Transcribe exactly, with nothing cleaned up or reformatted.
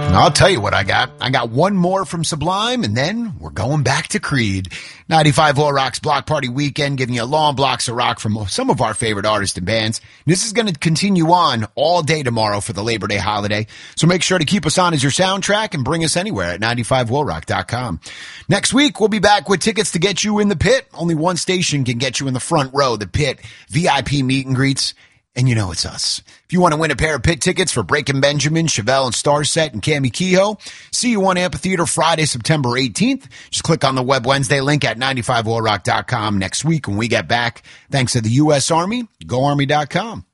I'll tell you what I got. I got one more from Sublime, and then we're going back to Creed. ninety-five Oil Rock's Block Party Weekend, giving you long blocks of rock from some of our favorite artists and bands. This is going to continue on all day tomorrow for the Labor Day holiday, so make sure to keep us on as your soundtrack and bring us anywhere at ninety-five oil rock dot com. Next week, we'll be back with tickets to get you in the pit. Only one station can get you in the front row, the pit, V I P meet and greets. And you know it's us. If you want to win a pair of pit tickets for Breaking Benjamin, Chevelle and Starset and Cammie Kehoe, see you on Amphitheater Friday, September eighteenth. Just click on the Web Wednesday link at ninety-five oil rock dot com next week when we get back. Thanks to the U S Army, go army dot com.